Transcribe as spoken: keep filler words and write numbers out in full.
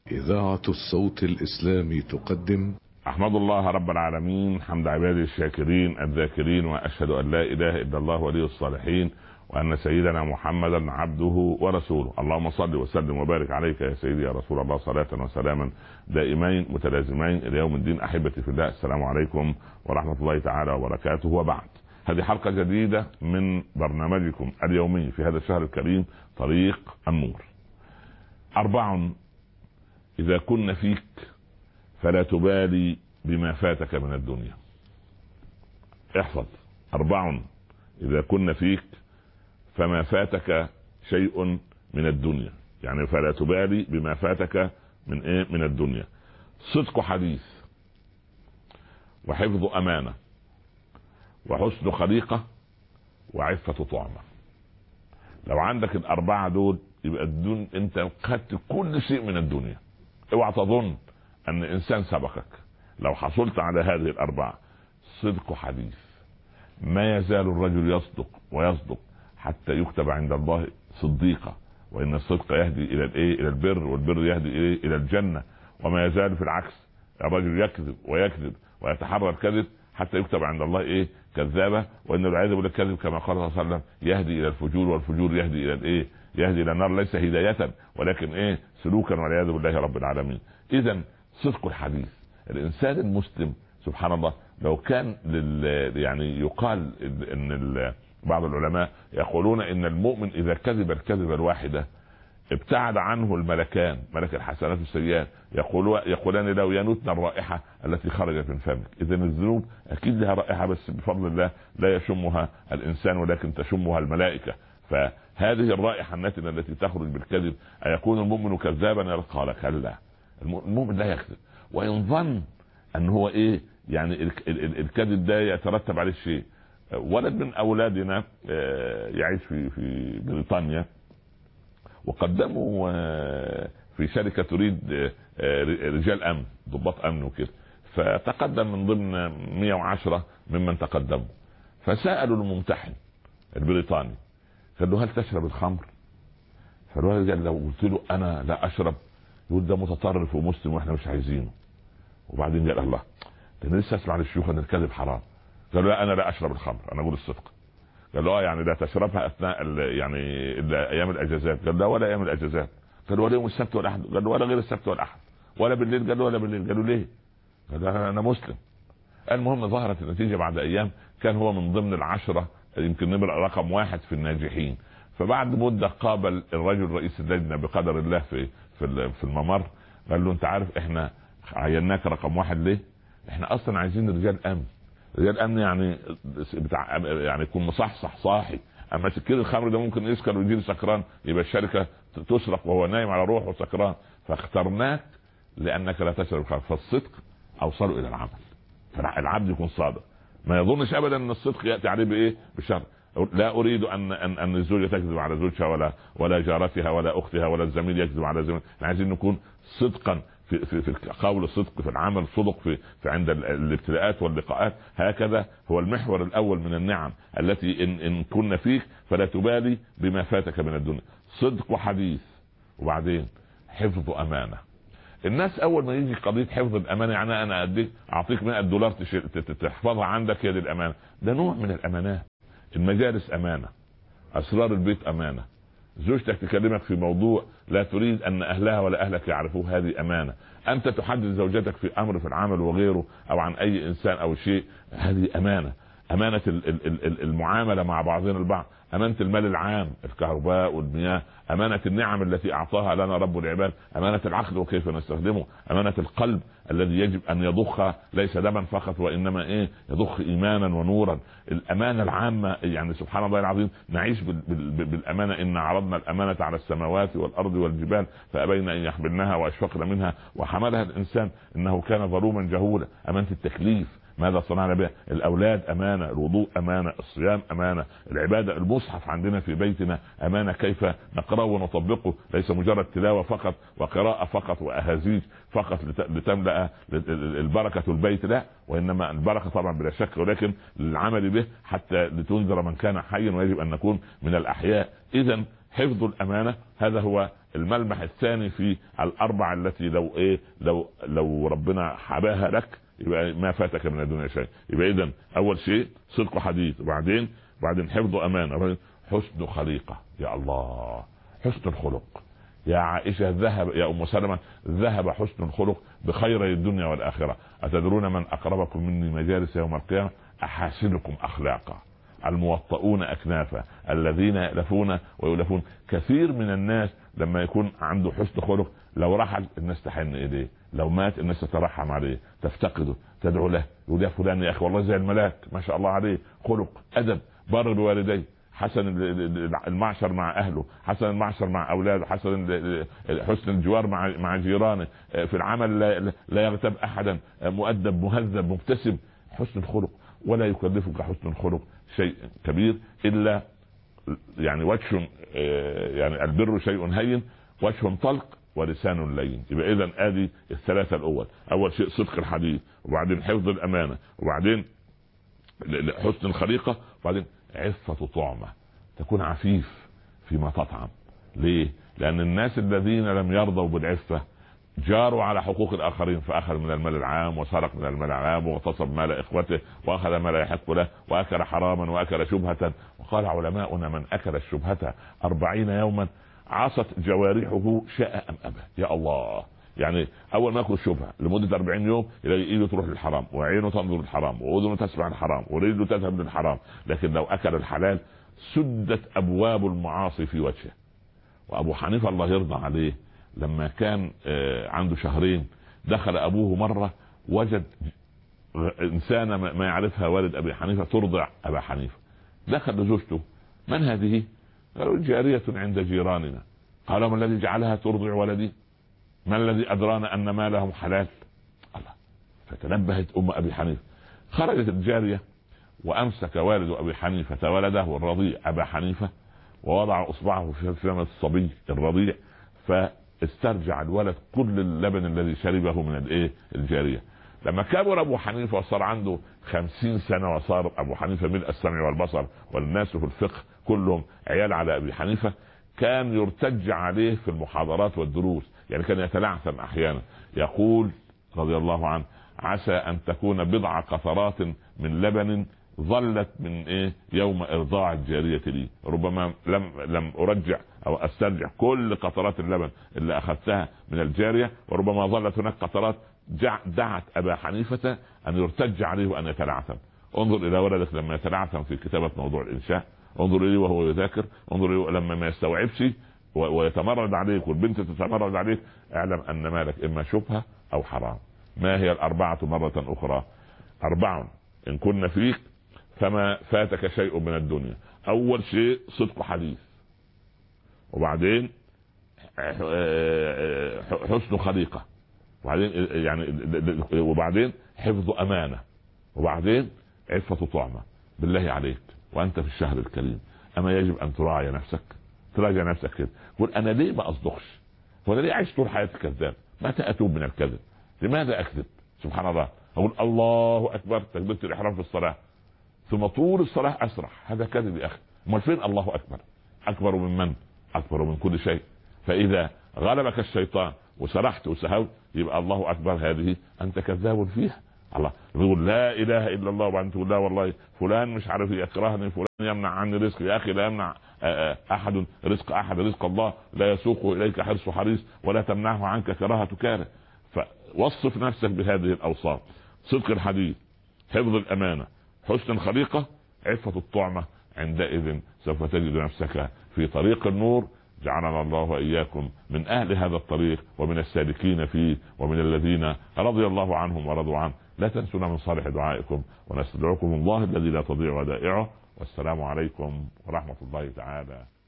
إذاعة الصوت الإسلامي تقدم. أحمد الله رب العالمين حمد عباده الشاكرين الذاكرين، وأشهد أن لا إله إلا الله ولي الصالحين، وأن سيدنا محمدا عبده ورسوله. اللهم صل وسلم وبارك عليك يا سيدي يا رسول الله، صلاة وسلاما دائمين متلازمين إلى يوم الدين. أحبتي في الله، السلام عليكم ورحمة الله تعالى وبركاته. وبعد، هذه حلقة جديدة من برنامجكم اليومي في هذا الشهر الكريم، طريق النور. أربع إذا كن فيك فلا تبالي بما فاتك من الدنيا. احفظ: أربع إذا كن فيك فما فاتك شيء من الدنيا، يعني فلا تبالي بما فاتك من إيه؟ من الدنيا. صدق حديث، وحفظ أمانة، وحسن خليقة، وعفة طعمة. لو عندك الأربعة دول يبقى الدنيا أنت خدت كل شيء من الدنيا. اوعى تظن أن إنسان سبقك لو حصلت على هذه الأربعة. صدق حديث، ما يزال الرجل يصدق ويصدق حتى يكتب عند الله صديقا، وإن الصدق يهدي إلى الإيه؟ إلى البر، والبر يهدي إيه؟ إلى الجنة. وما يزال في العكس الرجل يكذب ويكذب ويتحرى الكذب حتى يكتب عند الله إيه؟ كذابة. وإن العياذ بالله الكذب كما قال صلى الله عليه وسلم يهدي إلى الفجور، والفجور يهدي إلى الإيه؟ يهدي إلى النار، ليس هداية ولكن إيه؟ سلوكا، والعياذ بالله رب العالمين. إذن صدق الحديث. الإنسان المسلم سبحان الله لو كان لل يعني يقال إن بعض العلماء يقولون إن المؤمن إذا كذب الكذبة الواحدة ابتعد عنه الملكان، ملك الحسنات والسيئات، يقولوا يقولان له يا نتن الرائحة التي خرجت من فمك. إذا الذنوب أكيد لها رائحة، بس بفضل الله لا يشمها الإنسان ولكن تشمها الملائكة. فهذه الرائحة النتنة التي تخرج بالكذب، أيكون المؤمن كذابا؟ قال كلا، المؤمن لا يكذب. وإن ظن أن هو إيه يعني الكذب ده يترتب عليه شيء. ولد من أولادنا يعيش في في بريطانيا، وقدموا في شركة تريد رجال أمن، ضباط أمن وكده، فتقدم من ضمن مئة وعشرة ممن تقدموا، فسألوا الممتحن البريطاني قال له هل تشرب الخمر؟ فالولد قال لو قلت له أنا لا أشرب يقول ده متطرف ومسلم واحنا مش عايزينه. وبعدين قال الله انا لسه اسمع للشيوخ ان الكذب حرام. قال له لا انا لا اشرب الخمر، انا اقول الصدق. قال له اه يعني لا تشربها اثناء يعني ايام الاجازات؟ قال له ولا ايام الاجازات. قال له ولا يوم السبت والاحد؟ قال له ولا غير السبت والاحد. ولا بالليل؟ قال له ولا بالليل. قال له ليه؟ قال له انا مسلم. المهم ظهرت النتيجه بعد ايام، كان هو من ضمن العشره، يمكن نمر رقم واحد في الناجحين. فبعد مده قابل الرجل رئيس اللجنه بقدر الله في في الممر، قال له انت عارف احنا عيناك رقم واحد ليه؟ احنا اصلا عايزين رجال امن. رجال امن يعني بتاع يعني يكون مصحصح صاحي، اما سكين الخمر ده ممكن يسكر ويجي سكران، يبقى الشركه تسرق وهو نايم على روحه سكران. فاخترناك لانك لا تشرب الخمر. فالصدق اوصله الى العمل، فالعبد يكون صادق، ما يظنش ابدا ان الصدق ياتي عليه بايه؟ بالشر. لا اريد ان ان ان الزوجه تكذب على زوجها، ولا ولا جارتها، ولا اختها، ولا الزميل يكذب على زميل. عايزين نكون صدقا في في في القول، صدق في العمل، صدق في في عند الابتلاءات واللقاءات. هكذا هو المحور الاول من النعم التي ان ان كنا فيك فلا تبالي بما فاتك من الدنيا. صدق وحديث، وبعدين حفظ امانه. الناس اول ما يجي قضيه حفظ الامانه يعني انا اديك اعطيك مئة دولار تحفظها عندك، هي دي الامانه. ده نوع من الامانات. المجالس امانه، اسرار البيت امانه، زوجتك تكلمك في موضوع لا تريد ان اهلها ولا اهلك يعرفوه، هذه امانه. انت تحدث زوجتك في امر في العمل وغيره او عن اي انسان او شيء، هذه امانه. امانه المعامله مع بعضنا البعض، امانه المال العام، الكهرباء والمياه، امانه النعم التي اعطاها لنا رب العباد، امانه العقل وكيف نستخدمه، امانه القلب الذي يجب ان يضخ ليس دما فقط وانما ايه؟ يضخ ايمانا ونورا. الامانه العامه، يعني سبحان الله العظيم نعيش بالامانه. ان عرضنا الامانه على السماوات والارض والجبال فابين ان يحملنها واشفقن منها وحملها الانسان انه كان ظلوما جهولا. امانه التكليف، ماذا صنعنا به؟ الاولاد امانه، الوضوء امانه، الصيام امانه، العباده، المصحف عندنا في بيتنا امانه، كيف نقراه ونطبقه، ليس مجرد تلاوه فقط وقراءه فقط واهازيج فقط لتملا البركه البيت، لا، وانما البركه طبعا بلا شك، ولكن للعمل به حتى لتنذر من كان حيا، ويجب ان نكون من الاحياء. اذا حفظ الامانه هذا هو الملمح الثاني في الاربعه التي لو ايه لو لو ربنا حباها لك يبقى ما فاتك من الدنيا شيء. يبقى اذا اول شيء صدق حديث، وبعدين بعدين حفظ امانه، وبعدين حسن خليقه. يا الله، حسن الخلق. يا عائشه ذهب يا ام سلمة ذهب حسن الخلق بخير الدنيا والاخره. اتدرون من اقربكم مني مجالس يوم القيامه؟ احاسنكم اخلاقا الموطؤون اكنافا الذين يألفون ويؤلفون. كثير من الناس لما يكون عنده حسن خلق لو رحل الناس تحن اليه، لو مات الناس تترحم عليه، تفتقده، تدعو له، يقول يا فلان يا اخي والله زي الملاك ما شاء الله عليه، خلق، ادب، بر بوالديه، حسن المعشر مع اهله، حسن المعشر مع اولاده، حسن حسن الجوار مع مع جيرانه، في العمل لا, لا يغتاب احدا، مؤدب مهذب مبتسم. حسن الخلق. ولا يكلفك حسن الخلق شيء كبير الا يعني وجه، يعني البر شيء هين، وجه طلق، ولسان لين. يبقى اذا ادي الثلاثه الاول. اول شيء صدق الحديث، وبعدين حفظ الامانه، وبعدين حسن الخليقه، وبعدين عفه طعمه، تكون عفيف فيما تطعم. ليه؟ لان الناس الذين لم يرضوا بالعفه جاروا على حقوق الاخرين، فاخذ من المال العام، وسرق من المال العام، واغتصب مال اخوته، واخذ ما لا يحق له، واكل حراما، واكل شبهه. وقال علماؤنا من اكل الشبهه أربعين يوما عصت جوارحه شاء ام ابى. يا الله، يعني اول ما ياكل الشبهه لمده أربعين يوم يلاقي ايده تروح للحرام، وعينه تنظر للحرام، واذنه تسمع الحرام، ورجله تذهب للحرام. لكن لو اكل الحلال سدت ابواب المعاصي في وجهه. وابو حنيفه الله يرضى عليه لما كان عنده شهرين دخل ابوه مره وجد انسانه ما يعرفها والد ابي حنيفه ترضع ابا حنيفه. دخل لزوجته: من هذه؟ قالوا: جاريه عند جيراننا. قال: ما الذي جعلها ترضع ولدي؟ ما الذي ادرانا ان مالهم حلال؟ الله. فتنبهت ام ابي حنيفه، خرجت الجاريه وامسك والد ابي حنيفه ولده الرضيع ابا حنيفه، ووضع اصبعه في فم الصبي الرضيع، فاسترجع الولد كل اللبن الذي شربه من الايه الجاريه. لما كبر ابو حنيفه وصار عنده خمسين سنه، وصار ابو حنيفه ملء السمع والبصر، والناس في الفقه كلهم عيال على ابي حنيفه، كان يرتج عليه في المحاضرات والدروس، يعني كان يتلعثم احيانا. يقول رضي الله عنه: عسى ان تكون بضع قطرات من لبن ظلت من ايه يوم ارضاع الجاريه لي، ربما لم لم ارجع او استرجع كل قطرات اللبن اللي اخذتها من الجاريه، وربما ظلت هناك قطرات دعت ابا حنيفه ان يرتج عليه وان يتلعثم. انظر الى ولدك لما يتلعثم في كتابه موضوع الانشاء، انظر اليه وهو يذاكر، انظر إليه لما ما يستوعبش ويتمرد عليك، والبنت تتمرد عليك، اعلم ان مالك اما شبهه او حرام. ما هي الاربعه مره اخرى؟ اربع ان كنا فيك فما فاتك شيء من الدنيا. اول شيء صدق حديث، وبعدين حسن خليقه، وبعدين يعني وبعدين حفظ امانه، وبعدين عفه طعمه. بالله عليك وانت في الشهر الكريم اما يجب ان تراعي نفسك، تراجع نفسك كده، قول انا ليه ما اصدقش؟ وانا ليه عايش طول حياتي كذاب؟ متى اتوب من الكذب؟ لماذا اكذب؟ سبحان الله، اقول الله اكبر تكبيرة الاحرام في الصلاه، ثم طول الصلاه اسرح، هذا كذب يا اخي. امال فين الله اكبر؟ اكبر من من؟ اكبر من كل شيء. فاذا غلبك الشيطان وسرحت وسهوت يبقى الله اكبر هذه انت كذاب فيها. الله يقول لا اله الا الله، وبعدين تقول لا والله فلان مش عارف يكرهني، فلان يمنع عني رزق. يا اخي لا يمنع احد رزق احد، رزق الله لا يسوق اليك حرص حريص، ولا تمنعه عنك كراهه كاره. فوصف نفسك بهذه الاوصاف: صدق الحديث، حفظ الامانه، حسن الخليقه، عفه الطعمه. عندئذ سوف تجد نفسك في طريق النور. جعلنا الله وإياكم من أهل هذا الطريق ومن السالكين فيه ومن الذين رضي الله عنهم ورضوا عنه. لا تنسونا من صالح دعائكم، ونستدعوكم الله الذي لا تضيع ودائعه. والسلام عليكم ورحمة الله تعالى